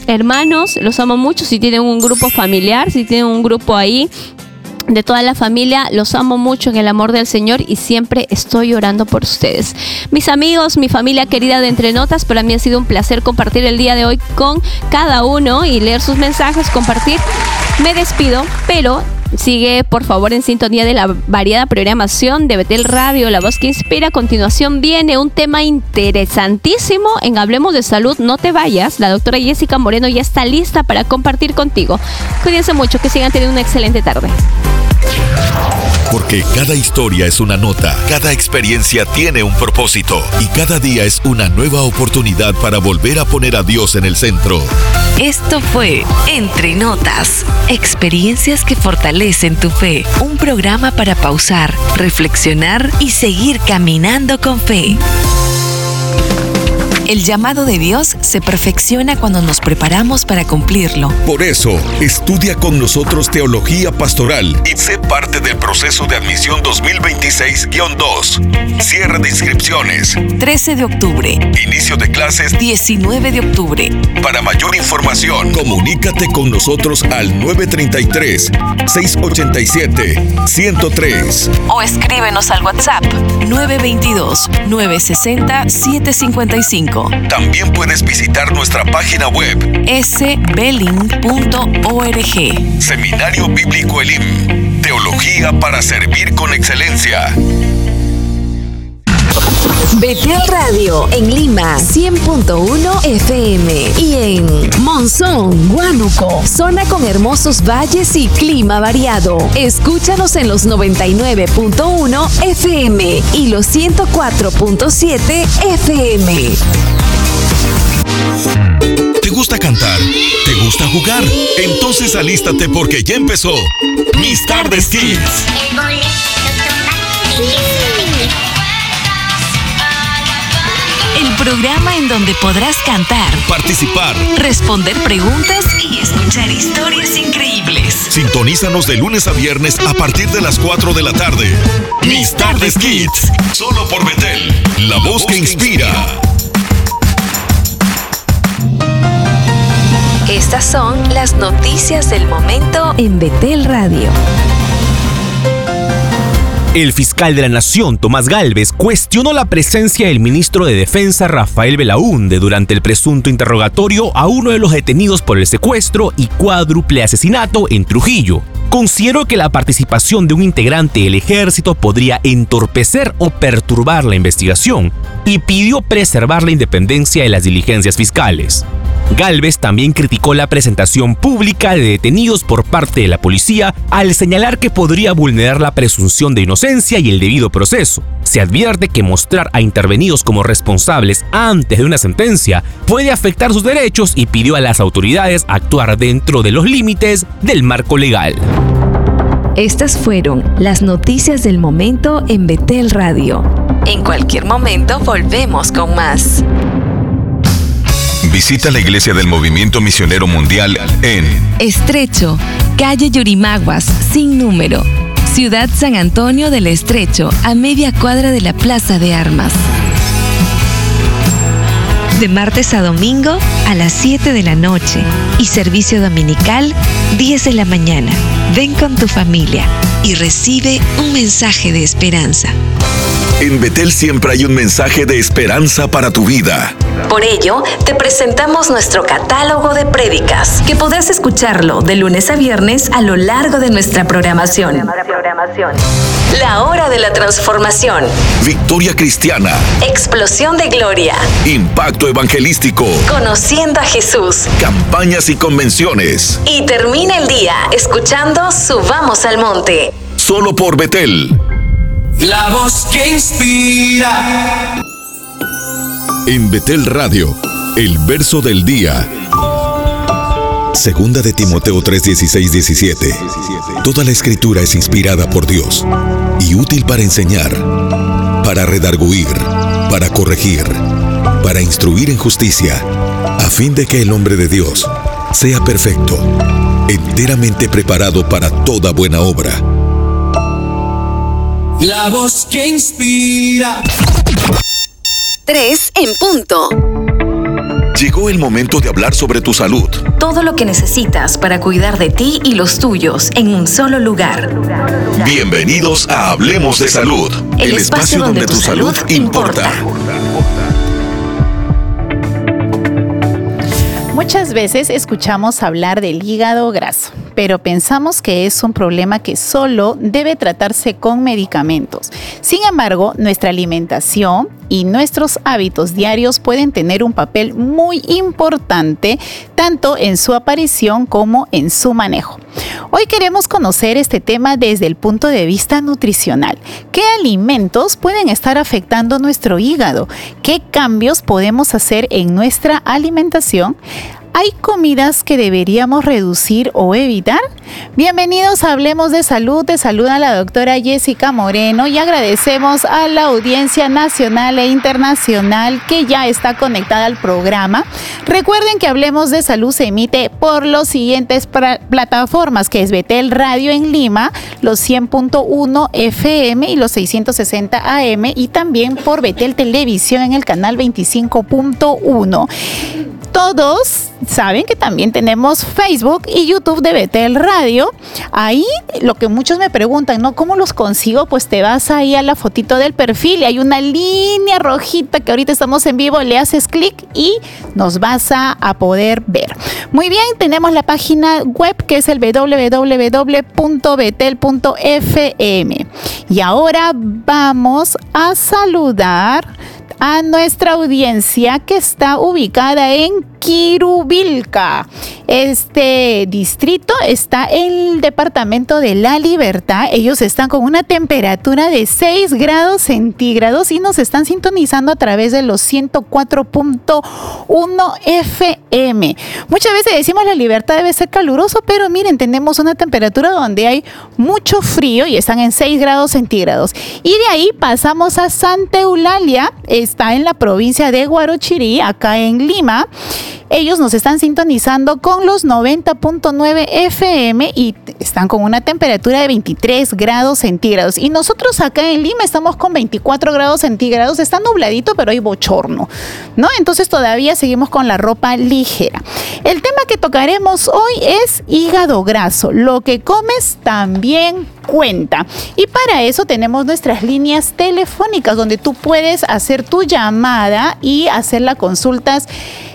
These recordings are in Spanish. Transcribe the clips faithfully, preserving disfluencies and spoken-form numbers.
hermanos, los amo mucho. Si tienen un grupo familiar, si tienen un grupo ahí de toda la familia, los amo mucho en el amor del Señor y siempre estoy orando por ustedes. Mis amigos, mi familia querida de Entre Notas, para mí ha sido un placer compartir el día de hoy con cada uno y leer sus mensajes, compartir. Me despido, pero sigue por favor en sintonía de la variada programación de Betel Radio, la voz que inspira. A continuación viene un tema interesantísimo en Hablemos de Salud. No te vayas, la doctora Jessica Moreno ya está lista para compartir contigo. Cuídense mucho, que sigan teniendo una excelente tarde. Porque cada historia es una nota, cada experiencia tiene un propósito y cada día es una nueva oportunidad para volver a poner a Dios en el centro. Esto fue Entre Notas, experiencias que fortalecen tu fe. Un programa para pausar, reflexionar y seguir caminando con fe. El llamado de Dios se perfecciona cuando nos preparamos para cumplirlo. Por eso, estudia con nosotros Teología Pastoral y sé parte del proceso de admisión dos mil veintiséis guión dos. Cierre de inscripciones. trece de octubre. Inicio de clases. diecinueve de octubre. Para mayor información, comunícate con nosotros al nueve treinta y tres, seiscientos ochenta y siete, ciento tres. O escríbenos al WhatsApp nueve veintidós, novecientos sesenta, setecientos cincuenta y cinco. También puedes visitar nuestra página web s belling punto org. Seminario Bíblico Elim. Teología para servir con excelencia. Betel Radio en Lima cien punto uno F M y en Monzón, Huánuco, zona con hermosos valles y clima variado. Escúchanos en los noventa y nueve punto uno F M y los ciento cuatro punto siete F M. ¿Te gusta cantar? ¿Te gusta jugar? Entonces alístate porque ya empezó Mis Tardes Kids. El programa en donde podrás cantar, participar, responder preguntas y escuchar historias increíbles. Sintonízanos de lunes a viernes a partir de las cuatro de la tarde. Mis Tardes Kids, solo por Betel, la voz que inspira. Estas son las noticias del momento en Betel Radio. El fiscal de la Nación, Tomás Gálvez, cuestionó la presencia del ministro de Defensa, Rafael Belaúnde, durante el presunto interrogatorio a uno de los detenidos por el secuestro y cuádruple asesinato en Trujillo. Consideró que la participación de un integrante del ejército podría entorpecer o perturbar la investigación y pidió preservar la independencia de las diligencias fiscales. Gálvez también criticó la presentación pública de detenidos por parte de la policía al señalar que podría vulnerar la presunción de inocencia y el debido proceso. Se advierte que mostrar a intervenidos como responsables antes de una sentencia puede afectar sus derechos y pidió a las autoridades actuar dentro de los límites del marco legal. Estas fueron las noticias del momento en Betel Radio. En cualquier momento volvemos con más. Visita la Iglesia del Movimiento Misionero Mundial en Estrecho, calle Yurimaguas, sin número. Ciudad San Antonio del Estrecho, a media cuadra de la Plaza de Armas. De martes a domingo a las siete de la noche y servicio dominical diez de la mañana. Ven con tu familia y recibe un mensaje de esperanza. En Betel siempre hay un mensaje de esperanza para tu vida. Por ello, te presentamos nuestro catálogo de prédicas, que podrás escucharlo de lunes a viernes a lo largo de nuestra programación. La Hora de la Transformación. Victoria Cristiana. Explosión de Gloria. Impacto Evangelístico. Conociendo a Jesús. Campañas y convenciones. Y termina el día escuchando Subamos al Monte. Solo por Betel. La voz que inspira. En Betel Radio, el verso del día. Segunda de Timoteo tres, dieciséis, diecisiete. Toda la escritura es inspirada por Dios y útil para enseñar, para redarguir, para corregir, para instruir en justicia, a fin de que el hombre de Dios sea perfecto, enteramente preparado para toda buena obra. La voz que inspira. Tres en punto. Llegó el momento de hablar sobre tu salud. Todo lo que necesitas para cuidar de ti y los tuyos en un solo lugar. Bienvenidos a Hablemos de Salud, el, el espacio donde, donde tu salud importa. Muchas veces escuchamos hablar del hígado graso, pero pensamos que es un problema que solo debe tratarse con medicamentos. Sin embargo, nuestra alimentación y nuestros hábitos diarios pueden tener un papel muy importante tanto en su aparición como en su manejo. Hoy queremos conocer este tema desde el punto de vista nutricional. ¿Qué alimentos pueden estar afectando nuestro hígado? ¿Qué cambios podemos hacer en nuestra alimentación? ¿Hay comidas que deberíamos reducir o evitar? Bienvenidos a Hablemos de Salud. Te saluda la doctora Jessica Moreno y agradecemos a la audiencia nacional e internacional que ya está conectada al programa. Recuerden que Hablemos de Salud se emite por las siguientes pra- plataformas, que es Betel Radio en Lima, los cien punto uno F M y los seiscientos sesenta A M, y también por Betel Televisión en el canal veinticinco punto uno. Todos saben que también tenemos Facebook y YouTube de Betel Radio. Ahí lo que muchos me preguntan, ¿no? ¿Cómo los consigo? Pues te vas ahí a la fotito del perfil y hay una línea rojita que ahorita estamos en vivo, le haces clic y nos vas a, a poder ver. Muy bien, tenemos la página web que es el doble u doble u doble u punto betel punto f m. Y ahora vamos a saludar a nuestra audiencia que está ubicada en Quirubilca. Este distrito está en el departamento de La Libertad. Ellos están con una temperatura de seis grados centígrados y nos están sintonizando a través de los ciento cuatro punto uno F M. Muchas veces decimos La Libertad debe ser caluroso, pero miren, tenemos una temperatura donde hay mucho frío y están en seis grados centígrados. Y de ahí pasamos a Santa Eulalia, está en la provincia de Huarochirí, acá en Lima. Ellos nos están sintonizando con los noventa punto nueve F M y están con una temperatura de veintitrés grados centígrados. Y nosotros acá en Lima estamos con veinticuatro grados centígrados. Está nubladito, pero hay bochorno, ¿no? Entonces todavía seguimos con la ropa ligera. El tema que tocaremos hoy es hígado graso. Lo que comes también cuenta. Y para eso tenemos nuestras líneas telefónicas donde tú puedes hacer tu llamada y hacer las consultas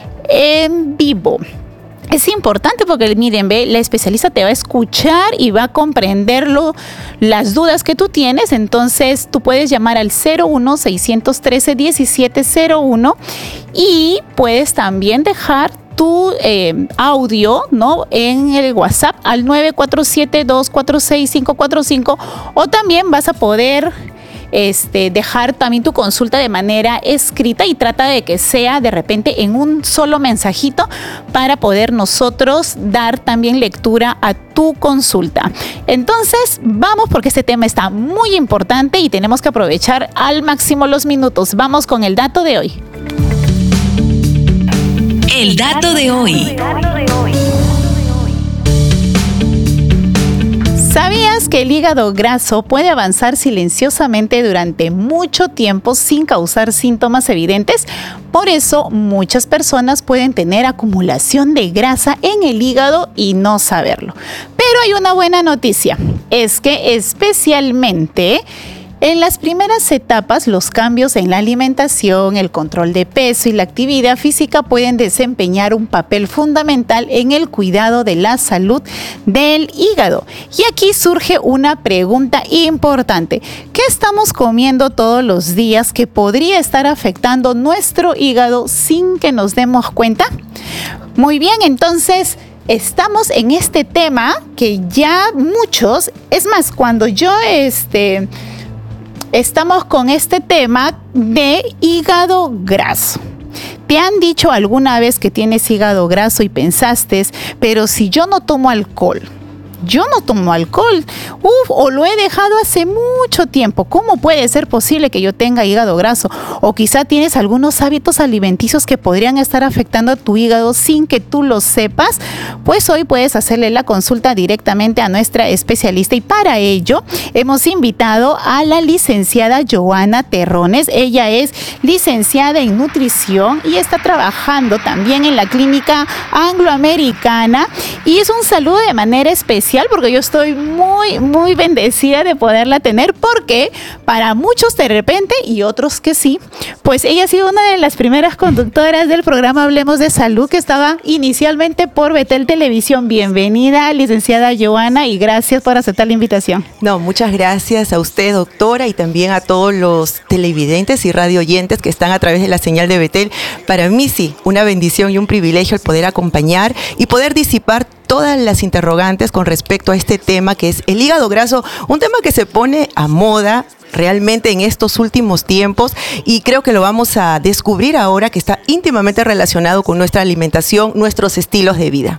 en vivo. Es importante porque, miren, ve, la especialista te va a escuchar y va a comprenderlo, las dudas que tú tienes. Entonces, tú puedes llamar al cero uno, seiscientos trece, diecisiete cero uno y puedes también dejar tu eh, audio, ¿no?, en el WhatsApp al nueve cuatro siete, dos cuatro seis, cinco cuatro cinco, o también vas a poder Este, dejar también tu consulta de manera escrita y trata de que sea de repente en un solo mensajito para poder nosotros dar también lectura a tu consulta. Entonces, vamos porque este tema está muy importante y tenemos que aprovechar al máximo los minutos. Vamos con el dato de hoy. El dato de hoy. ¿Sabías que el hígado graso puede avanzar silenciosamente durante mucho tiempo sin causar síntomas evidentes? Por eso, muchas personas pueden tener acumulación de grasa en el hígado y no saberlo. Pero hay una buena noticia, es que especialmente en las primeras etapas, los cambios en la alimentación, el control de peso y la actividad física pueden desempeñar un papel fundamental en el cuidado de la salud del hígado. Y aquí surge una pregunta importante. ¿Qué estamos comiendo todos los días que podría estar afectando nuestro hígado sin que nos demos cuenta? Muy bien, entonces estamos en este tema que ya muchos, es más, cuando yo este... Estamos con este tema de hígado graso. ¿Te han dicho alguna vez que tienes hígado graso y pensaste, pero si yo no tomo alcohol, yo no tomo alcohol, uf, o lo he dejado hace mucho tiempo. ¿Cómo puede ser posible que yo tenga hígado graso? O quizá tienes algunos hábitos alimenticios que podrían estar afectando a tu hígado sin que tú lo sepas. Pues hoy puedes hacerle la consulta directamente a nuestra especialista, y para ello hemos invitado a la licenciada Joana Terrones. Ella es licenciada en nutrición y está trabajando también en la clínica angloamericana, y es un saludo de manera especial porque yo estoy muy muy bendecida de poderla tener, porque para muchos de repente y otros que sí, pues ella ha sido una de las primeras conductoras del programa Hablemos de Salud, que estaba inicialmente por Betel Televisión. Bienvenida, licenciada Joana, y gracias por aceptar la invitación. No, muchas gracias a usted, doctora, y también a todos los televidentes y radio oyentes que están a través de la señal de Betel. Para mí sí, una bendición y un privilegio el poder acompañar y poder disipar todas las interrogantes con respecto a este tema que es el hígado graso, un tema que se pone a moda realmente en estos últimos tiempos, y creo que lo vamos a descubrir ahora, que está íntimamente relacionado con nuestra alimentación, nuestros estilos de vida.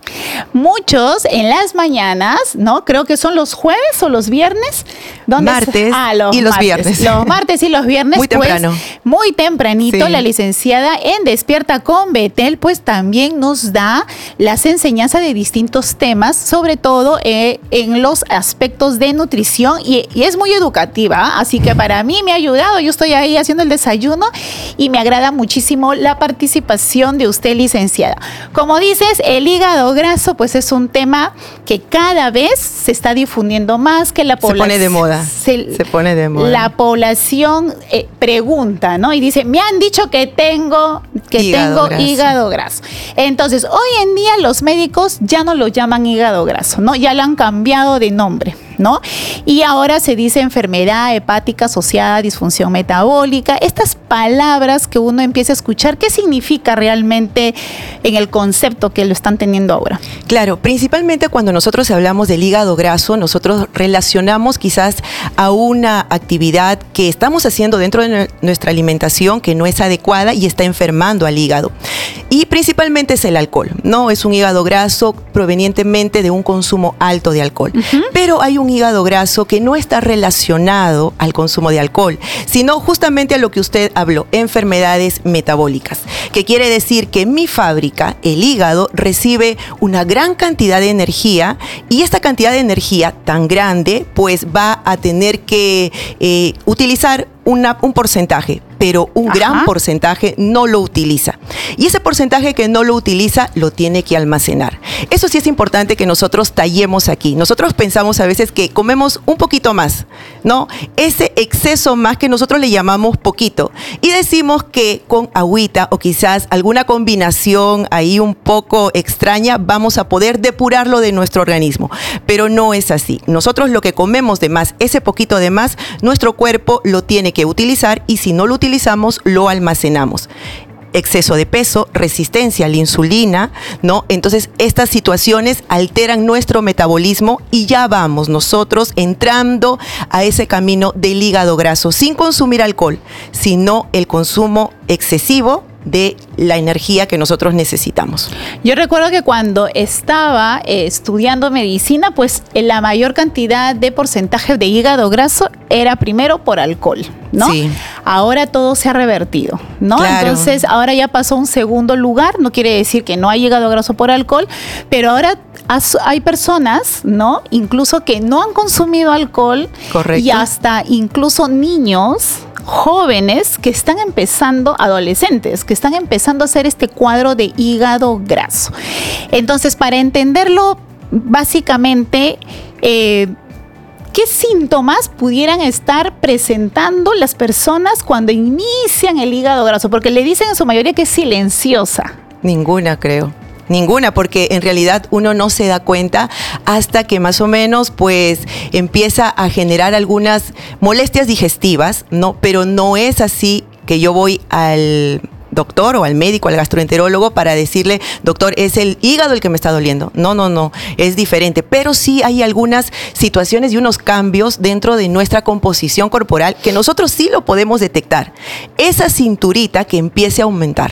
Muchos en las mañanas, ¿no? Creo que son los jueves o los viernes. ¿Dónde martes ah, los y los martes. viernes. Los martes y los viernes. Muy temprano. Pues, muy tempranito, sí. La licenciada en Despierta con Betel, pues también nos da las enseñanzas de distintos temas, sobre todo eh, en los aspectos de nutrición, y, y es muy educativa, así que para mí me ha ayudado. Yo estoy ahí haciendo el desayuno y me agrada muchísimo la participación de usted, licenciada. Como dices, el hígado graso pues es un tema que cada vez se está difundiendo más, que la población... Se pone de moda. Se, se pone de moda. La población eh, pregunta, ¿no? Y dice, me han dicho que tengo, que hígado tengo graso. hígado graso. Entonces, hoy en día los médicos ya no lo llaman hígado graso, ¿no? Ya lo han cambiado de nombre, ¿no? Y ahora se dice enfermedad hepática asociada a disfunción metabólica. Estas palabras que uno empieza a escuchar, ¿qué significa realmente en el concepto que lo están teniendo ahora? Claro, principalmente cuando nosotros hablamos del hígado graso, nosotros relacionamos quizás a una actividad que estamos haciendo dentro de nuestra alimentación que no es adecuada y está enfermando al hígado. Y principalmente es el alcohol, ¿no? Es un hígado graso provenientemente de un consumo alto de alcohol. Uh-huh. Pero hay un hígado graso que no está relacionado al consumo de alcohol, sino justamente a lo que usted habló, enfermedades metabólicas, que quiere decir que mi fábrica, el hígado, recibe una gran cantidad de energía, y esta cantidad de energía tan grande pues va a tener que eh, utilizar Una, un porcentaje, pero un Ajá. gran porcentaje no lo utiliza. Y ese porcentaje que no lo utiliza lo tiene que almacenar. Eso sí es importante que nosotros tallemos aquí. Nosotros pensamos a veces que comemos un poquito más, ¿no? Ese exceso más que nosotros le llamamos poquito. Y decimos que con agüita o quizás alguna combinación ahí un poco extraña vamos a poder depurarlo de nuestro organismo. Pero no es así. Nosotros lo que comemos de más, ese poquito de más, nuestro cuerpo lo tiene que utilizar, y si no lo utilizamos, lo almacenamos. Exceso de peso, resistencia a la insulina, ¿no? Entonces, estas situaciones alteran nuestro metabolismo y ya vamos nosotros entrando a ese camino del hígado graso, sin consumir alcohol, sino el consumo excesivo de la energía que nosotros necesitamos. Yo recuerdo que cuando estaba eh, estudiando medicina, pues en la mayor cantidad de porcentaje de hígado graso era primero por alcohol, ¿no? Sí. Ahora todo se ha revertido, ¿no? Claro. Entonces ahora ya pasó a un segundo lugar. No quiere decir que no hay hígado graso por alcohol, pero ahora hay personas, ¿no? Incluso que no han consumido alcohol. Correcto. Y hasta incluso niños jóvenes que están empezando, adolescentes, que están empezando a hacer este cuadro de hígado graso. Entonces, para entenderlo, básicamente, eh, ¿qué síntomas pudieran estar presentando las personas cuando inician el hígado graso? Porque le dicen en su mayoría que es silenciosa. Ninguna, creo. Ninguna, porque en realidad uno no se da cuenta hasta que más o menos pues empieza a generar algunas molestias digestivas, ¿no? Pero no es así que yo voy al doctor o al médico, al gastroenterólogo para decirle, doctor, es el hígado el que me está doliendo. No, no, no, es diferente. Pero sí hay algunas situaciones y unos cambios dentro de nuestra composición corporal que nosotros sí lo podemos detectar. Esa cinturita que empiece a aumentar.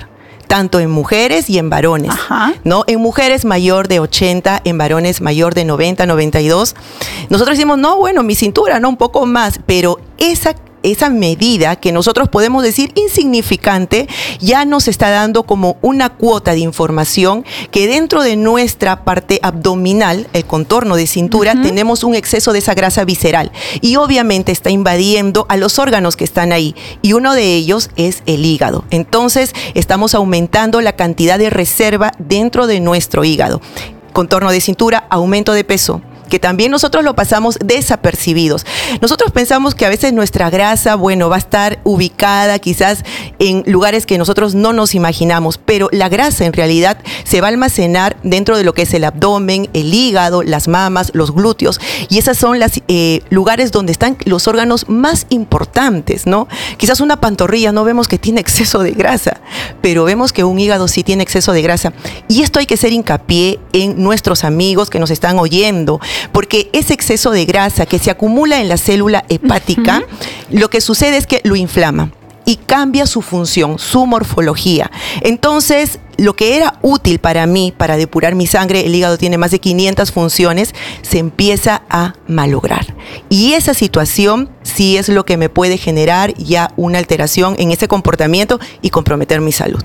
tanto en mujeres y en varones. Ajá. ¿No? En mujeres mayor de ochenta, en varones mayor de noventa, noventa y dos. Nosotros decimos, no, bueno, mi cintura, no, un poco más, pero esa esa medida que nosotros podemos decir insignificante ya nos está dando como una cuota de información que dentro de nuestra parte abdominal, el contorno de cintura, uh-huh. tenemos un exceso de esa grasa visceral y obviamente está invadiendo a los órganos que están ahí y uno de ellos es el hígado. Entonces estamos aumentando la cantidad de reserva dentro de nuestro hígado. Contorno de cintura, aumento de peso, que también nosotros lo pasamos desapercibidos. Nosotros pensamos que a veces nuestra grasa, bueno, va a estar ubicada quizás en lugares que nosotros no nos imaginamos, pero la grasa en realidad se va a almacenar dentro de lo que es el abdomen, el hígado, las mamas, los glúteos, y esos son los eh, lugares donde están los órganos más importantes, ¿no? Quizás una pantorrilla no vemos que tiene exceso de grasa, pero vemos que un hígado sí tiene exceso de grasa, y esto hay que hacer hincapié en nuestros amigos que nos están oyendo, porque ese exceso de grasa que se acumula en la célula hepática, uh-huh. lo que sucede es que lo inflama y cambia su función, su morfología. Entonces, lo que era útil para mí, para depurar mi sangre, el hígado tiene más de quinientas funciones, se empieza a malograr. Y esa situación sí es lo que me puede generar ya una alteración en ese comportamiento y comprometer mi salud.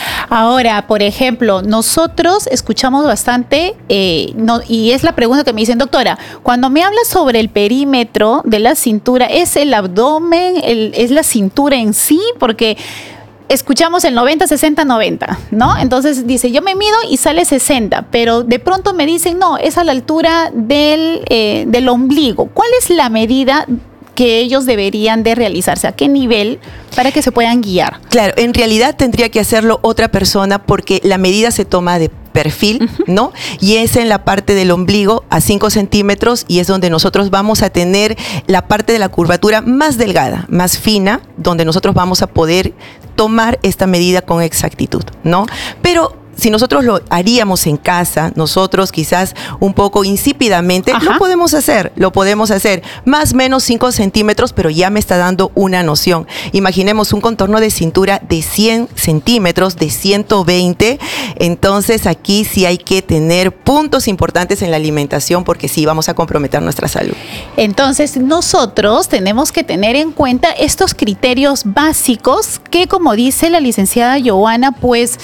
Ahora, por ejemplo, nosotros escuchamos bastante, eh, no, y es la pregunta que me dicen, doctora, cuando me hablas sobre el perímetro de la cintura, ¿es el abdomen, el, es la cintura en sí? Porque escuchamos el noventa, sesenta, noventa, ¿no? Entonces dice, yo me mido y sale sesenta, pero de pronto me dicen, no, es a la altura del, eh, del ombligo. ¿Cuál es la medida que ellos deberían de realizarse? ¿A qué nivel para que se puedan guiar? Claro, en realidad tendría que hacerlo otra persona porque la medida se toma de perfil, uh-huh. ¿no? Y es en la parte del ombligo a cinco centímetros y es donde nosotros vamos a tener la parte de la curvatura más delgada, más fina, donde nosotros vamos a poder tomar esta medida con exactitud, ¿no? Pero si nosotros lo haríamos en casa, nosotros quizás un poco insípidamente, Ajá. lo podemos hacer, lo podemos hacer, más o menos cinco centímetros, pero ya me está dando una noción. Imaginemos un contorno de cintura de cien centímetros, de ciento veinte, entonces aquí sí hay que tener puntos importantes en la alimentación porque sí vamos a comprometer nuestra salud. Entonces nosotros tenemos que tener en cuenta estos criterios básicos que, como dice la licenciada Johanna, pues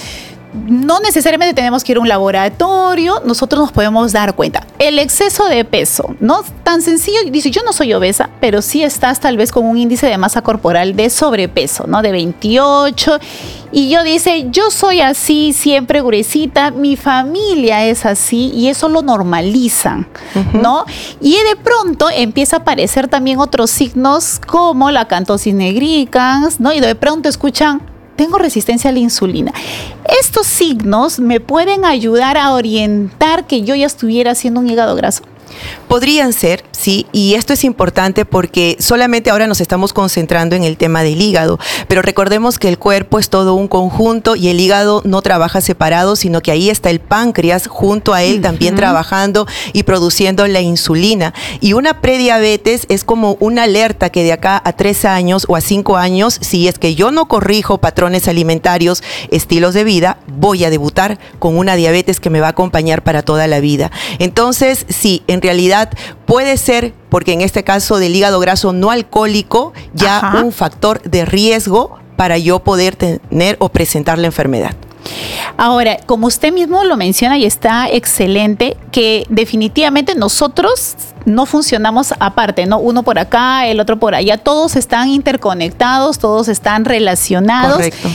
no necesariamente tenemos que ir a un laboratorio, nosotros nos podemos dar cuenta. El exceso de peso, ¿no? Tan sencillo, dice, yo no soy obesa, pero sí estás tal vez con un índice de masa corporal de sobrepeso, ¿no? De veintiocho. Y yo dice, yo soy así, siempre gruesita, mi familia es así, y eso lo normalizan, uh-huh. ¿no? Y de pronto empieza a aparecer también otros signos como la acantosis nigricans, ¿no? Y de pronto escuchan, tengo resistencia a la insulina. Estos signos me pueden ayudar a orientar que yo ya estuviera haciendo un hígado graso. Podrían ser, sí, y esto es importante porque solamente ahora nos estamos concentrando en el tema del hígado, pero recordemos que el cuerpo es todo un conjunto y el hígado no trabaja separado, sino que ahí está el páncreas junto a él, uh-huh. también trabajando y produciendo la insulina. Y una prediabetes es como una alerta que de acá a tres años o a cinco años, si es que yo no corrijo patrones alimentarios, estilos de vida, voy a debutar con una diabetes que me va a acompañar para toda la vida. Entonces, sí, en realidad puede ser, porque en este caso del hígado graso no alcohólico, ya Ajá. un factor de riesgo para yo poder tener o presentar la enfermedad. Ahora, como usted mismo lo menciona y está excelente, que definitivamente nosotros no funcionamos aparte, ¿no? Uno por acá, el otro por allá, todos están interconectados, todos están relacionados. Correcto.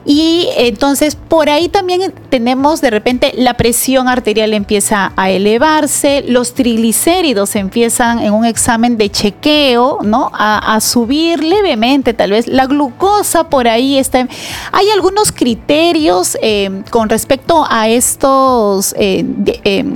Y entonces por ahí también tenemos de repente la presión arterial empieza a elevarse, los triglicéridos empiezan en un examen de chequeo, ¿no? A, a subir levemente, tal vez la glucosa por ahí está. Hay algunos criterios eh, con respecto a estos eh, de, eh,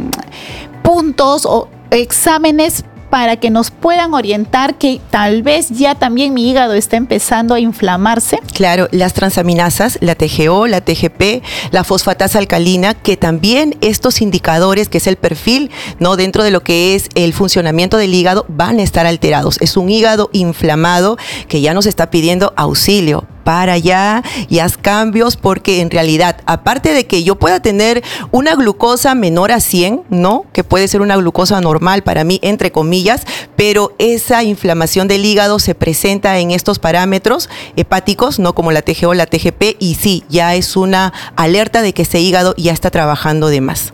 puntos o exámenes para que nos puedan orientar que tal vez ya también mi hígado está empezando a inflamarse. Claro, las transaminasas, la T G O, la T G P, la fosfatasa alcalina, que también estos indicadores, que es el perfil, ¿no? Dentro de lo que es el funcionamiento del hígado, van a estar alterados. Es un hígado inflamado que ya nos está pidiendo auxilio. para ya y haz cambios, porque en realidad, aparte de que yo pueda tener una glucosa menor a cien, ¿no? Que puede ser una glucosa normal para mí, entre comillas, pero esa inflamación del hígado se presenta en estos parámetros hepáticos, ¿no? Como la T G O, la T G P, y sí, ya es una alerta de que ese hígado ya está trabajando de más.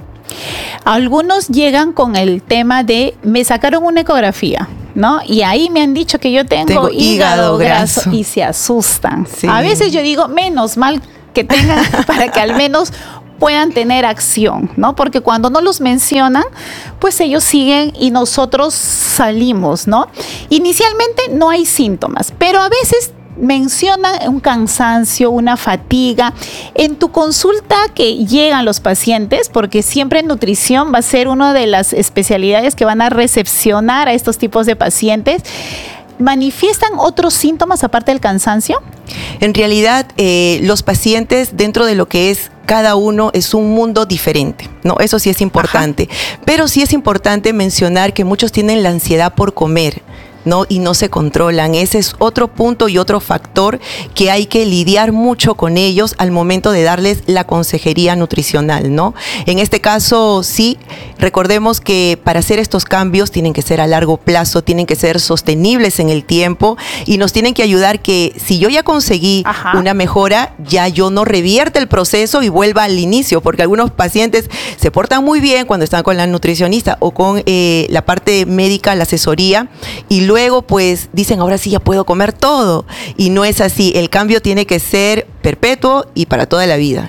Algunos llegan con el tema de, me sacaron una ecografía, ¿no? Y ahí me han dicho que yo tengo, tengo hígado, hígado graso, graso y se asustan. Sí. A veces yo digo, menos mal que tengan para que al menos puedan tener acción, ¿no? Porque cuando no los mencionan, pues ellos siguen y nosotros salimos, ¿no? Inicialmente no hay síntomas, pero a veces mencionan un cansancio, una fatiga. En tu consulta que llegan los pacientes, porque siempre nutrición va a ser una de las especialidades que van a recepcionar a estos tipos de pacientes, ¿manifiestan otros síntomas aparte del cansancio? En realidad, eh, los pacientes, dentro de lo que es cada uno, es un mundo diferente, ¿no? Eso sí es importante. Ajá. Pero sí es importante mencionar que muchos tienen la ansiedad por comer, ¿no? Y no se controlan. Ese es otro punto y otro factor que hay que lidiar mucho con ellos al momento de darles la consejería nutricional, ¿no? En este caso, sí, recordemos que para hacer estos cambios tienen que ser a largo plazo, tienen que ser sostenibles en el tiempo y nos tienen que ayudar que si yo ya conseguí Ajá. una mejora, ya yo no revierta el proceso y vuelva al inicio, porque algunos pacientes se portan muy bien cuando están con la nutricionista o con eh, la parte médica, la asesoría, y luego Luego, pues, dicen, ahora sí ya puedo comer todo. Y no es así. El cambio tiene que ser perpetuo y para toda la vida.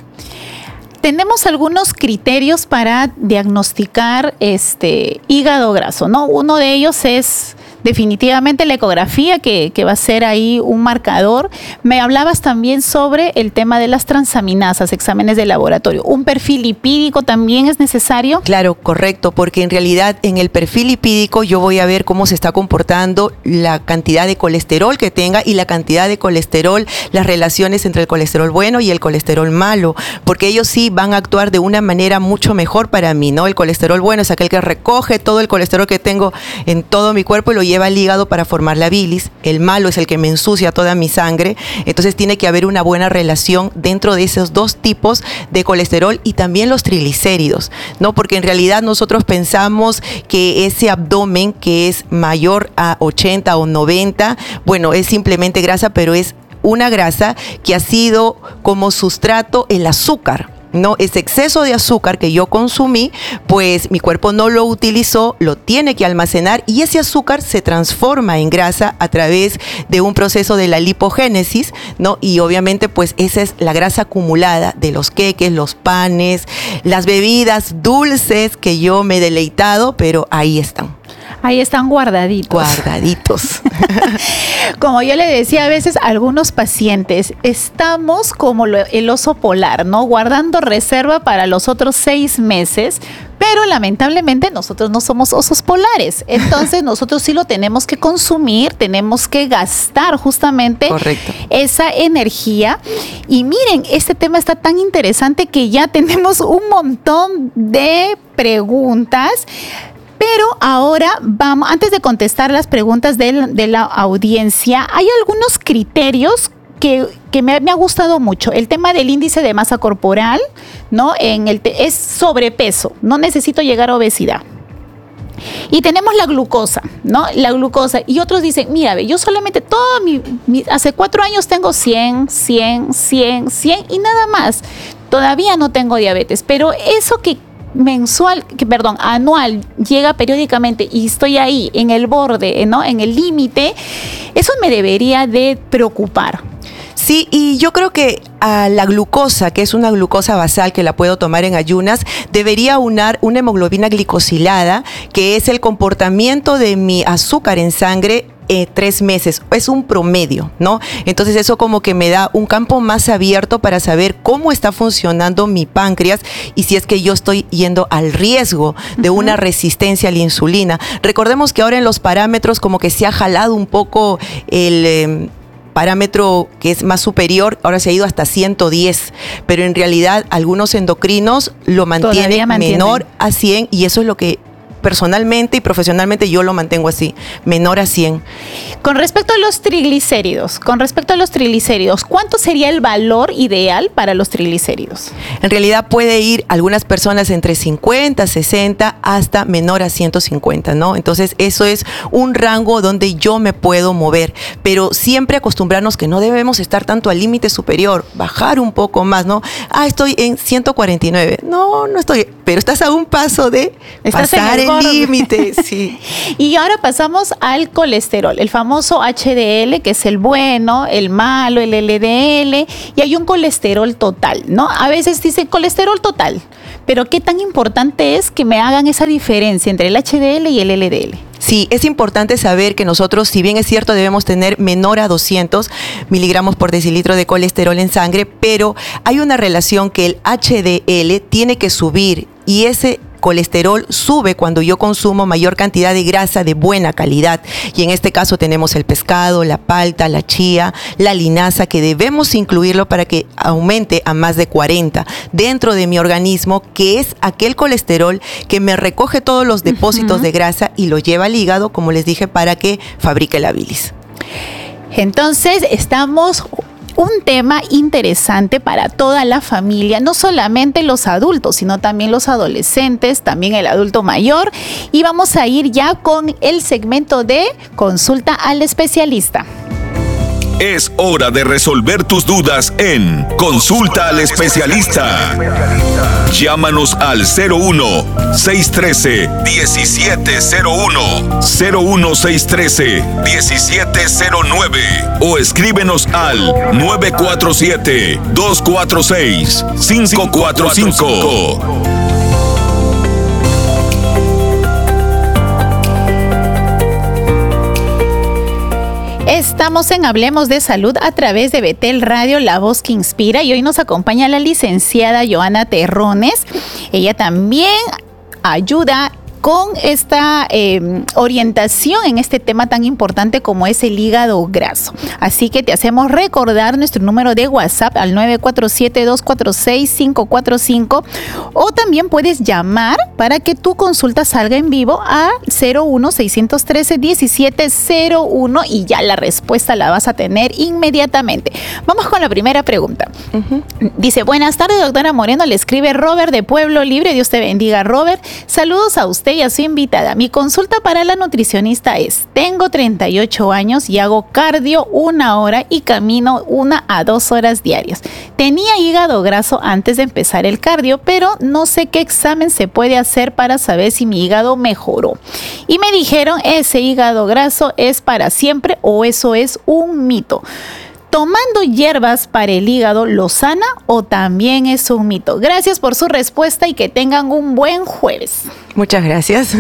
Tenemos algunos criterios para diagnosticar este hígado graso, ¿no? Uno de ellos es definitivamente la ecografía, que, que va a ser ahí un marcador. Me hablabas también sobre el tema de las transaminasas, exámenes de laboratorio. ¿Un perfil lipídico también es necesario? Claro, correcto, porque en realidad en el perfil lipídico yo voy a ver cómo se está comportando la cantidad de colesterol que tenga y la cantidad de colesterol, las relaciones entre el colesterol bueno y el colesterol malo, porque ellos sí van a actuar de una manera mucho mejor para mí, ¿no? El colesterol bueno es aquel que recoge todo el colesterol que tengo en todo mi cuerpo y lo lleva lleva al hígado para formar la bilis. El malo es el que me ensucia toda mi sangre. Entonces tiene que haber una buena relación dentro de esos dos tipos de colesterol y también los triglicéridos, ¿no? Porque en realidad nosotros pensamos que ese abdomen que es mayor a ochenta o noventa, bueno, es simplemente grasa, pero es una grasa que ha sido como sustrato el azúcar. No, ese exceso de azúcar que yo consumí, pues mi cuerpo no lo utilizó, lo tiene que almacenar y ese azúcar se transforma en grasa a través de un proceso de la lipogénesis, ¿no? Y obviamente pues esa es la grasa acumulada de los queques, los panes, las bebidas dulces que yo me he deleitado, pero ahí están. Ahí están guardaditos. Guardaditos. Como yo le decía a veces a algunos pacientes, estamos como lo, el oso polar, ¿no? Guardando reserva para los otros seis meses, pero lamentablemente nosotros no somos osos polares. Entonces nosotros sí lo tenemos que consumir, tenemos que gastar justamente Correcto. esa energía. Y miren, este tema está tan interesante que ya tenemos un montón de preguntas. Pero ahora vamos, antes de contestar las preguntas de, de la audiencia, hay algunos criterios que, que me, me ha gustado mucho. El tema del índice de masa corporal, ¿no? En el te, es sobrepeso, no necesito llegar a obesidad. Y tenemos la glucosa, ¿no? La glucosa. Y otros dicen, mira, yo solamente todo mi, mi, hace cuatro años tengo cien, cien, cien, cien y nada más. Todavía no tengo diabetes, pero eso que mensual, que perdón, anual, llega periódicamente y estoy ahí en el borde, ¿no? En el límite, eso me debería de preocupar. Sí, y yo creo que a la glucosa, que es una glucosa basal que la puedo tomar en ayunas, debería unar una hemoglobina glicosilada, que es el comportamiento de mi azúcar en sangre Eh, tres meses, es un promedio, ¿no? Entonces eso como que me da un campo más abierto para saber cómo está funcionando mi páncreas y si es que yo estoy yendo al riesgo de uh-huh. una resistencia a la insulina. Recordemos que ahora en los parámetros como que se ha jalado un poco el eh, parámetro que es más superior, ahora se ha ido hasta ciento diez, pero en realidad algunos endocrinos lo mantienen menor a cien y eso es lo que personalmente y profesionalmente yo lo mantengo así, menor a cien. Con respecto a los triglicéridos, con respecto a los triglicéridos, ¿cuánto sería el valor ideal para los triglicéridos? En realidad puede ir algunas personas entre cincuenta, sesenta hasta menor a ciento cincuenta, ¿no? Entonces eso es un rango donde yo me puedo mover, pero siempre acostumbrarnos que no debemos estar tanto al límite superior, bajar un poco más, ¿no? Ah, estoy en ciento cuarenta y nueve. No, no estoy, pero estás a un paso de estás pasar el, el límite, sí. Y ahora pasamos al colesterol, el famoso H D L, que es el bueno, el malo, el L D L, y hay un colesterol total, ¿no? A veces dicen colesterol total, pero ¿qué tan importante es que me hagan esa diferencia entre el H D L y el L D L? Sí, es importante saber que nosotros, si bien es cierto, debemos tener menor a doscientos miligramos por decilitro de colesterol en sangre, pero hay una relación que el H D L tiene que subir y ese colesterol sube cuando yo consumo mayor cantidad de grasa de buena calidad. Y en este caso tenemos el pescado, la palta, la chía, la linaza, que debemos incluirlo para que aumente a más de cuarenta dentro de mi organismo, que es aquel colesterol que me recoge todos los depósitos uh-huh. de grasa y lo lleva al hígado, como les dije, para que fabrique la bilis. Entonces, estamos... un tema interesante para toda la familia, no solamente los adultos, sino también los adolescentes, también el adulto mayor. Y vamos a ir ya con el segmento de consulta al especialista. Es hora de resolver tus dudas en Consulta al Especialista. Llámanos al cero uno, seis uno tres, uno siete cero uno, cero uno seis uno tres, uno siete cero nueve o escríbenos al nueve cuatro siete, dos cuatro seis, cinco cuatro cinco. Estamos en Hablemos de Salud a través de Betel Radio, la voz que inspira, y hoy nos acompaña la licenciada Joana Terrones. Ella también ayuda con esta eh, orientación en este tema tan importante como es el hígado graso. Así que te hacemos recordar nuestro número de WhatsApp al nueve cuatro siete, dos cuatro seis, cinco cuatro cinco, o también puedes llamar para que tu consulta salga en vivo a cero uno, seis uno tres, uno siete cero uno y ya la respuesta la vas a tener inmediatamente. Vamos con la primera pregunta. Uh-huh. Dice, buenas tardes, doctora Moreno, le escribe Robert de Pueblo Libre. Dios te bendiga, Robert. Saludos a usted y a su invitada. Mi consulta para la nutricionista es: tengo treinta y ocho años y hago cardio una hora y camino una a dos horas diarias. Tenía hígado graso antes de empezar el cardio, pero no sé qué examen se puede hacer para saber si mi hígado mejoró. Y me dijeron, ese hígado graso es para siempre o eso es un mito. ¿Tomando hierbas para el hígado lo sana o también es un mito? Gracias por su respuesta y que tengan un buen jueves. Muchas gracias.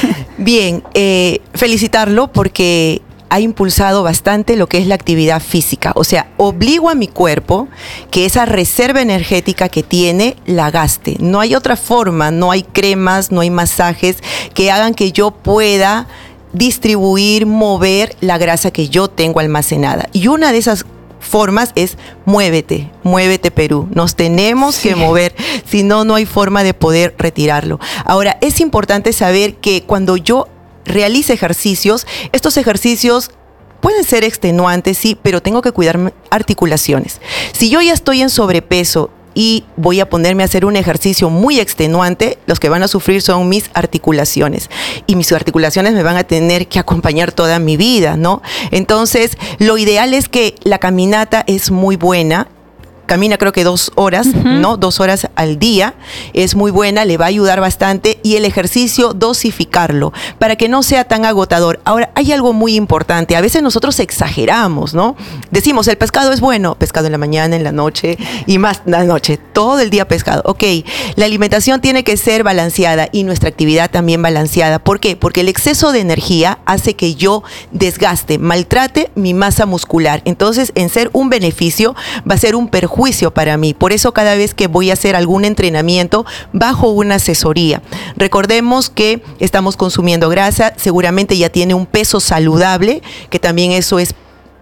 Bien, eh, felicitarlo porque ha impulsado bastante lo que es la actividad física. O sea, obligo a mi cuerpo que esa reserva energética que tiene la gaste. No hay otra forma, no hay cremas, no hay masajes que hagan que yo pueda distribuir, mover la grasa que yo tengo almacenada. Y una de esas formas es muévete, muévete Perú. Nos tenemos sí. que mover, si no, no hay forma de poder retirarlo. Ahora, es importante saber que cuando yo realice ejercicios, estos ejercicios pueden ser extenuantes, sí, pero tengo que cuidar articulaciones. Si yo ya estoy en sobrepeso y voy a ponerme a hacer un ejercicio muy extenuante, los que van a sufrir son mis articulaciones. Y mis articulaciones me van a tener que acompañar toda mi vida, ¿no? Entonces, lo ideal es que la caminata es muy buena. Camina creo que dos horas, uh-huh. ¿no? Dos horas al día. Es muy buena, le va a ayudar bastante. Y el ejercicio, dosificarlo, para que no sea tan agotador. Ahora, hay algo muy importante. A veces nosotros exageramos, ¿no? Decimos, el pescado es bueno. Pescado en la mañana, en la noche y más la noche. Todo el día pescado. Ok, la alimentación tiene que ser balanceada y nuestra actividad también balanceada. ¿Por qué? Porque el exceso de energía hace que yo desgaste, maltrate mi masa muscular. Entonces, en ser un beneficio, va a ser un perjuicio juicio para mí. Por eso cada vez que voy a hacer algún entrenamiento bajo una asesoría. Recordemos que estamos consumiendo grasa, seguramente ya tiene un peso saludable, que también eso es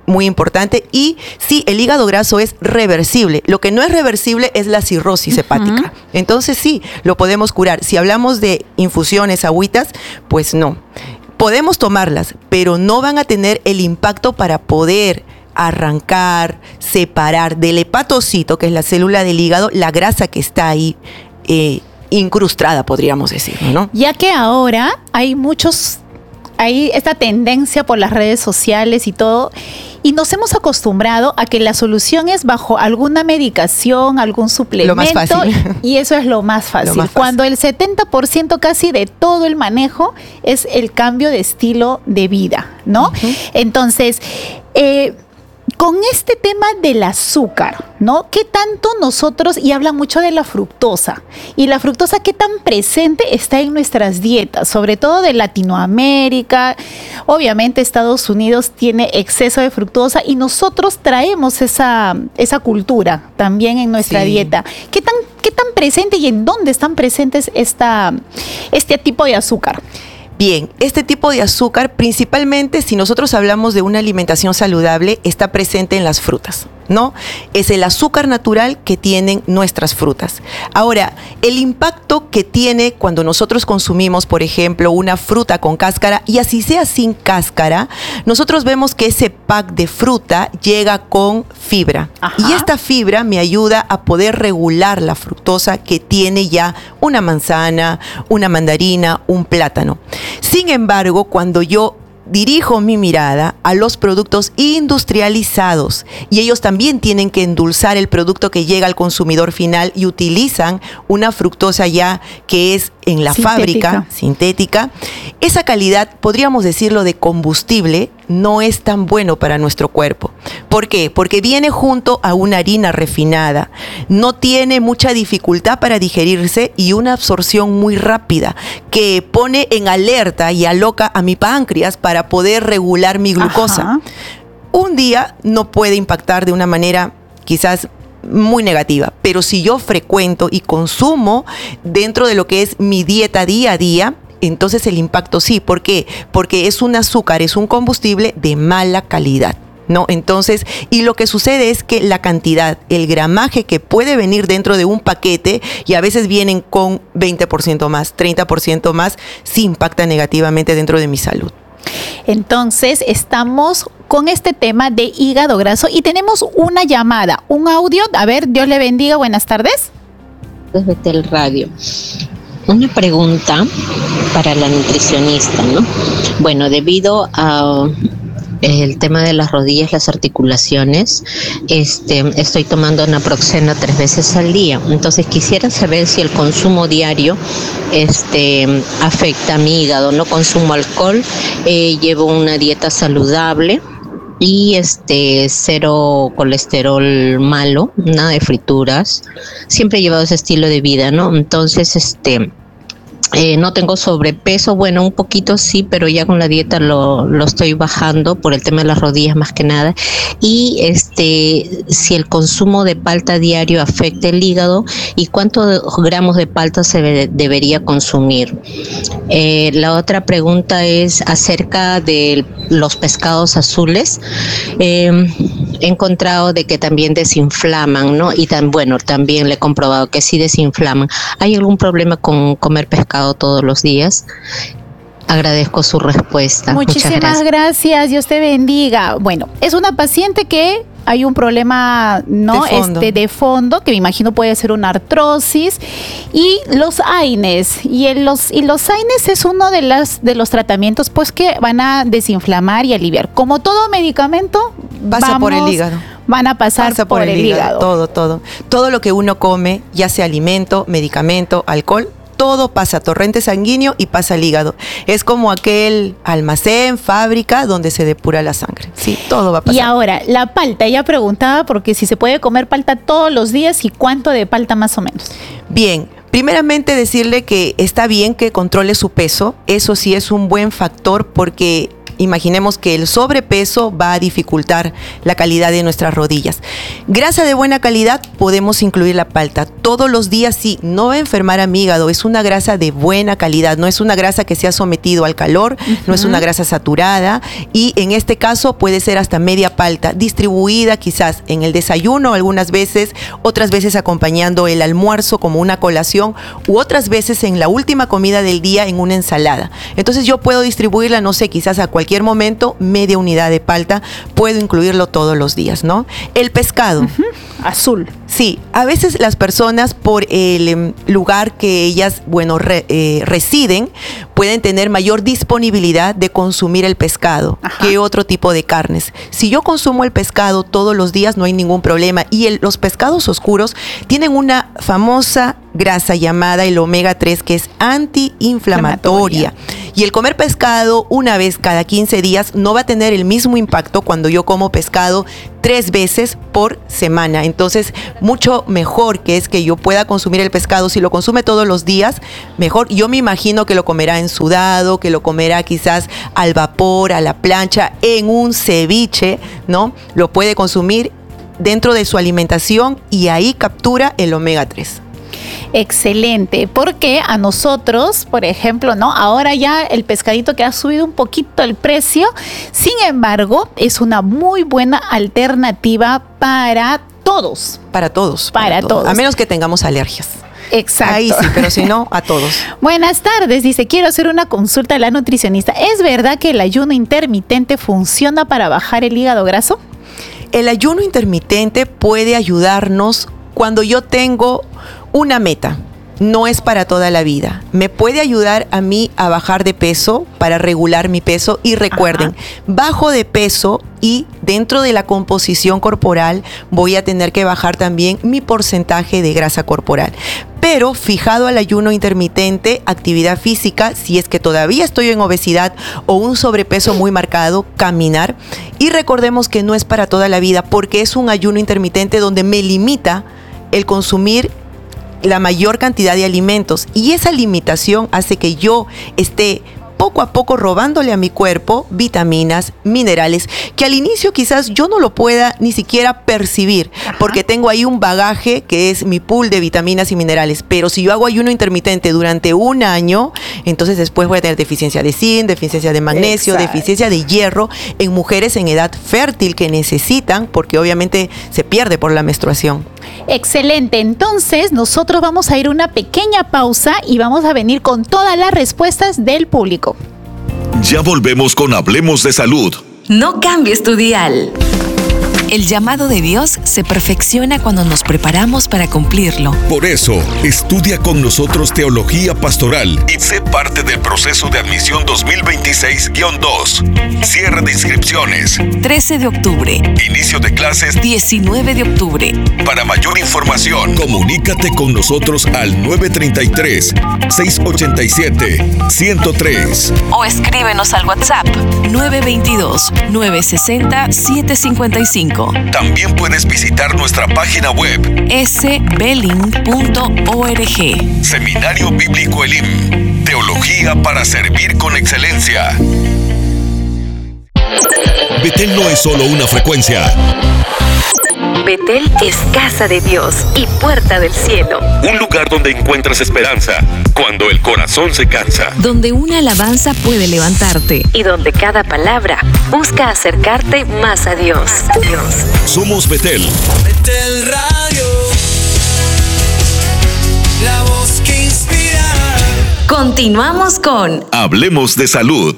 muy importante. Y sí, el hígado graso es reversible. Lo que no es reversible es la cirrosis uh-huh. hepática. Entonces sí, lo podemos curar. Si hablamos de infusiones, agüitas, pues no. Podemos tomarlas, pero no van a tener el impacto para poder arrancar, separar del hepatocito, que es la célula del hígado, la grasa que está ahí eh, incrustada, podríamos decir, ¿no? Ya que ahora hay muchos, hay esta tendencia por las redes sociales y todo, y nos hemos acostumbrado a que la solución es bajo alguna medicación, algún suplemento. Lo más fácil. Y eso es lo más fácil. Lo más fácil. Cuando el setenta por ciento casi de todo el manejo es el cambio de estilo de vida, ¿no? Uh-huh. Entonces, eh, con este tema del azúcar, ¿no? ¿Qué tanto nosotros, y hablan mucho de la fructosa, y la fructosa qué tan presente está en nuestras dietas, sobre todo de Latinoamérica? Obviamente Estados Unidos tiene exceso de fructosa y nosotros traemos esa, esa cultura también en nuestra sí. dieta. ¿Qué tan, qué tan presente y en dónde están presentes esta, este tipo de azúcar? Bien, este tipo de azúcar, principalmente si nosotros hablamos de una alimentación saludable, está presente en las frutas, ¿no? Es el azúcar natural que tienen nuestras frutas. Ahora, el impacto que tiene cuando nosotros consumimos, por ejemplo, una fruta con cáscara, y así sea sin cáscara, nosotros vemos que ese pack de fruta llega con fibra. Ajá. Y esta fibra me ayuda a poder regular la fructosa que tiene ya una manzana, una mandarina, un plátano. Sin embargo, cuando yo dirijo mi mirada a los productos industrializados y ellos también tienen que endulzar el producto que llega al consumidor final y utilizan una fructosa ya que es en la sintética. fábrica, sintética, esa calidad, podríamos decirlo, de combustible, no es tan bueno para nuestro cuerpo. ¿Por qué? Porque viene junto a una harina refinada, no tiene mucha dificultad para digerirse y una absorción muy rápida que pone en alerta y aloca a mi páncreas para poder regular mi glucosa. Ajá. Un día no puede impactar de una manera quizás muy negativa, pero si yo frecuento y consumo dentro de lo que es mi dieta día a día, entonces el impacto sí. ¿Por qué? Porque es un azúcar, es un combustible de mala calidad, ¿no? Entonces, y lo que sucede es que la cantidad, el gramaje que puede venir dentro de un paquete, y a veces vienen con veinte por ciento más, treinta por ciento más, sí impacta negativamente dentro de mi salud. Entonces, estamos con este tema de hígado graso y tenemos una llamada, un audio. A ver, Dios le bendiga, buenas tardes. Desde Tel Radio. Una pregunta para la nutricionista, ¿no? Bueno, debido a el tema de las rodillas, las articulaciones, este, estoy tomando naproxeno tres veces al día. Entonces quisiera saber si el consumo diario este, afecta a mi hígado. No consumo alcohol, eh, llevo una dieta saludable y este cero colesterol malo, nada de frituras. Siempre he llevado ese estilo de vida, ¿no? Entonces, este... Eh, no tengo sobrepeso, bueno, un poquito sí, pero ya con la dieta lo, lo estoy bajando por el tema de las rodillas más que nada. Y este, si el consumo de palta diario afecta el hígado y cuántos gramos de palta se de, debería consumir. Eh, la otra pregunta es acerca de los pescados azules. Eh, he encontrado de que también desinflaman, ¿no? Y tan bueno, también le he comprobado que sí desinflaman. ¿Hay algún problema con comer pescado todos los días? Agradezco su respuesta. Muchísimas Muchas gracias. gracias, Dios te bendiga. Bueno, es una paciente que hay un problema, ¿no? De fondo. Este, de fondo, que me imagino puede ser una artrosis, y los AINES. Y el, los, y los AINES es uno de, las, de los tratamientos pues que van a desinflamar y aliviar. Como todo medicamento, pasa vamos, por el hígado. Van a pasar Pasa por, por el, el hígado. hígado. Todo, todo. Todo lo que uno come, ya sea alimento, medicamento, alcohol, todo pasa a torrente sanguíneo y pasa al hígado. Es como aquel almacén, fábrica, donde se depura la sangre. Sí, todo va a pasar. Y ahora, la palta, ella preguntaba porque si se puede comer palta todos los días y cuánto de palta más o menos. Bien, primeramente decirle que está bien que controle su peso. Eso sí es un buen factor porque imaginemos que el sobrepeso va a dificultar la calidad de nuestras rodillas. Grasa de buena calidad, podemos incluir la palta. Todos los días sí, no va a enfermar a mi hígado, es una grasa de buena calidad, no es una grasa que se ha sometido al calor, uh-huh. no es una grasa saturada, y en este caso puede ser hasta media palta, distribuida quizás en el desayuno algunas veces, otras veces acompañando el almuerzo como una colación, u otras veces en la última comida del día en una ensalada. Entonces yo puedo distribuirla, no sé, quizás a cualquier momento, media unidad de palta, puedo incluirlo todos los días, ¿no? El pescado. Uh-huh. Azul. Sí, a veces las personas por el eh, lugar que ellas, bueno, re, eh, residen, pueden tener mayor disponibilidad de consumir el pescado Ajá. que otro tipo de carnes. Si yo consumo el pescado todos los días, no hay ningún problema. Y el, los pescados oscuros tienen una famosa grasa llamada el omega tres, que es antiinflamatoria. Y el comer pescado una vez cada quince días no va a tener el mismo impacto cuando yo como pescado tres veces por semana. Entonces, mucho mejor que es que yo pueda consumir el pescado. Si lo consume todos los días, mejor. Yo me imagino que lo comerá en sudado, que lo comerá quizás al vapor, a la plancha, en un ceviche, ¿no? Lo puede consumir dentro de su alimentación y ahí captura el omega tres. Excelente, porque a nosotros, por ejemplo, ¿no? Ahora ya el pescadito que ha subido un poquito el precio, sin embargo, es una muy buena alternativa para todos. Para todos. Para, para todos. todos. A menos que tengamos alergias. Exacto. Ahí sí, pero si no, a todos. Buenas tardes, dice, quiero hacer una consulta a la nutricionista. ¿Es verdad que el ayuno intermitente funciona para bajar el hígado graso? El ayuno intermitente puede ayudarnos cuando yo tengo una meta. No es para toda la vida. Me puede ayudar a mí a bajar de peso, para regular mi peso. Y recuerden, Ajá. bajo de peso y dentro de la composición corporal voy a tener que bajar también mi porcentaje de grasa corporal. Pero fijado al ayuno intermitente, actividad física, si es que todavía estoy en obesidad o un sobrepeso muy marcado, caminar. Y recordemos que no es para toda la vida, porque es un ayuno intermitente donde me limita el consumir la mayor cantidad de alimentos, y esa limitación hace que yo esté poco a poco robándole a mi cuerpo vitaminas, minerales, que al inicio quizás yo no lo pueda ni siquiera percibir, Ajá. porque tengo ahí un bagaje que es mi pool de vitaminas y minerales. Pero si yo hago ayuno intermitente durante un año, entonces después voy a tener deficiencia de zinc, deficiencia de magnesio, Exacto. deficiencia de hierro en mujeres en edad fértil que necesitan, porque obviamente se pierde por la menstruación. Excelente, entonces nosotros vamos a ir a una pequeña pausa y vamos a venir con todas las respuestas del público. Ya volvemos con Hablemos de Salud. No cambies tu dial. El llamado de Dios se perfecciona cuando nos preparamos para cumplirlo. Por eso, estudia con nosotros Teología Pastoral y sé parte del proceso de admisión dos mil veintiséis guión dos. Cierre de inscripciones. trece de octubre. Inicio de clases. diecinueve de octubre. Para mayor información, comunícate con nosotros al nueve tres tres, seis ocho siete, uno cero tres. O escríbenos al WhatsApp nueve dos dos, nueve seis cero, siete cinco cinco. También puedes visitar nuestra página web s beling punto org. Seminario Bíblico Elim. Teología para servir con excelencia. Betel no es solo una frecuencia. Betel es casa de Dios y puerta del cielo. Un lugar donde encuentras esperanza cuando el corazón se cansa. Donde una alabanza puede levantarte. Y donde cada palabra busca acercarte más a Dios. Más a Dios. Somos Betel. Betel Radio. La voz que inspira. Continuamos con Hablemos de Salud.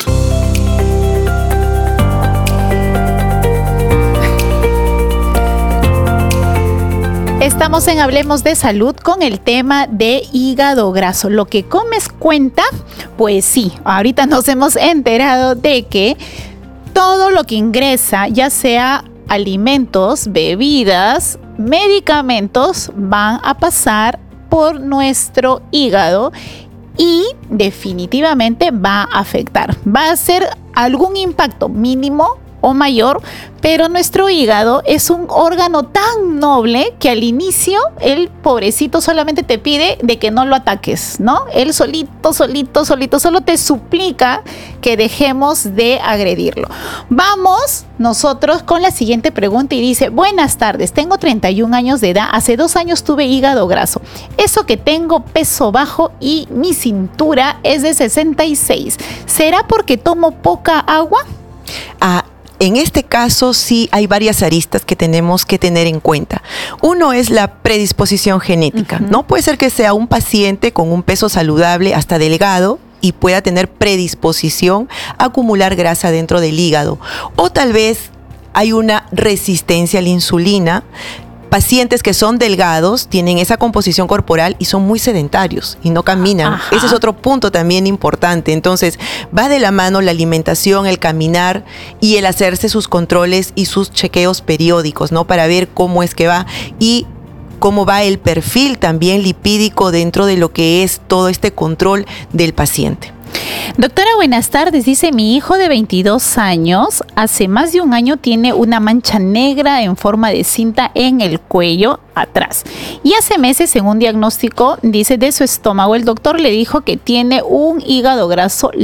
Estamos en Hablemos de Salud con el tema de hígado graso. ¿Lo que comes cuenta? Pues sí, ahorita nos hemos enterado de que todo lo que ingresa, ya sea alimentos, bebidas, medicamentos, van a pasar por nuestro hígado y definitivamente va a afectar. Va a ser algún impacto mínimo, o mayor, pero nuestro hígado es un órgano tan noble que al inicio el pobrecito solamente te pide de que no lo ataques, ¿no? Él solito, solito, solito, solo te suplica que dejemos de agredirlo. Vamos nosotros con la siguiente pregunta y dice: buenas tardes, tengo treinta y un años de edad, hace dos años tuve hígado graso. Eso que tengo peso bajo y mi cintura es de sesenta y seis. ¿Será porque tomo poca agua? Ah, en este caso sí hay varias aristas que tenemos que tener en cuenta. Uno es la predisposición genética, uh-huh. ¿no? Puede ser que sea un paciente con un peso saludable hasta delgado y pueda tener predisposición a acumular grasa dentro del hígado. O tal vez hay una resistencia a la insulina. Pacientes que son delgados tienen esa composición corporal y son muy sedentarios y no caminan. Ajá. Ese es otro punto también importante. Entonces, va de la mano la alimentación, el caminar y el hacerse sus controles y sus chequeos periódicos, ¿no? Para ver cómo es que va y cómo va el perfil también lipídico dentro de lo que es todo este control del paciente. Doctora, buenas tardes. Dice: mi hijo de veintidós años, hace más de un año tiene una mancha negra en forma de cinta en el cuello atrás. Y hace meses, según diagnóstico, dice, de su estómago, el doctor le dijo que tiene un hígado graso